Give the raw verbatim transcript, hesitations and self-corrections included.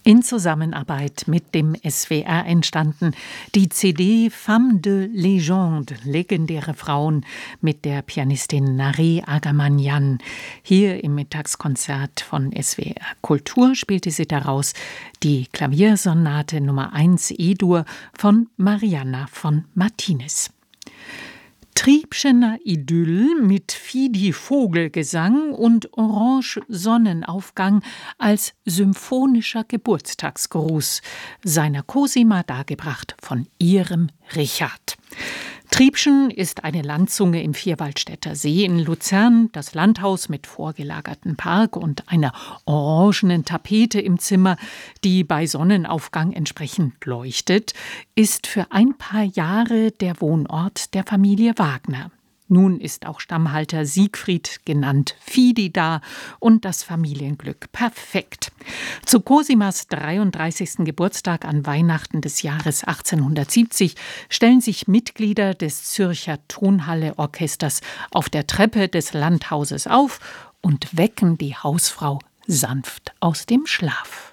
In Zusammenarbeit mit dem S W R entstanden die C D Femmes de Légende, legendäre Frauen, mit der Pianistin Naree Argamanyan. Hier im Mittagskonzert von S W R Kultur spielte sie daraus die Klaviersonate Nummer eins E-Dur von Marianna von Martinez. Triebschener Idyll mit Fidi-Vogelgesang und Orange-Sonnenaufgang als symphonischer Geburtstagsgruß seiner Cosima, dargebracht von ihrem Richard. Triebschen ist eine Landzunge im Vierwaldstätter See in Luzern. Das Landhaus mit vorgelagertem Park und einer orangenen Tapete im Zimmer, die bei Sonnenaufgang entsprechend leuchtet, ist für ein paar Jahre der Wohnort der Familie Wagner. Nun ist auch Stammhalter Siegfried, genannt Fidi, da und das Familienglück perfekt. Zu Cosimas dreiunddreißigsten Geburtstag an Weihnachten des Jahres achtzehnhundertsiebzig stellen sich Mitglieder des Zürcher Tonhalle-Orchesters auf der Treppe des Landhauses auf und wecken die Hausfrau sanft aus dem Schlaf.